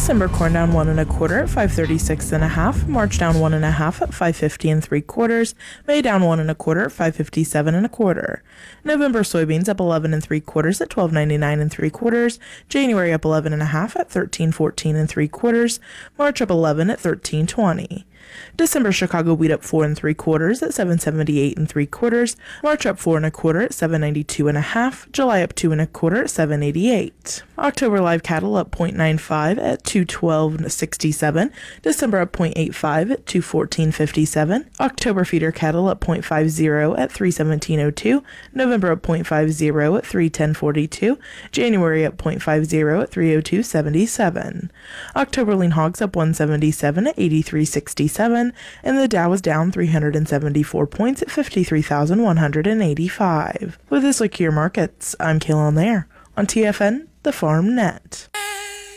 December corn down 1 1/4 at 536 1/2. March down 1 1/2 at 550 3/4. May down 1 1/4 at 557 1/4. November soybeans up 11 3/4 at 12.99 3/4. January up 11 1/2 at 13.14 3/4. March up 11 at 13.20. December Chicago wheat up 4 3/4 at 778 3/4. March up 4 1/4 at 792 1/2. July up 2 1/4 at 788. October live cattle up 0.95 at 212.67. December up 0.85 at 214.57. October feeder cattle up 0.50 at 317.02. November up 0.50 at 310.42. January up 0.50 at 302.77. October lean hogs up 177 at 83.67. And the Dow was down 374 points at 53,185. With this look at your markets, I'm Kaylin Lair on TFN, the Farm Net.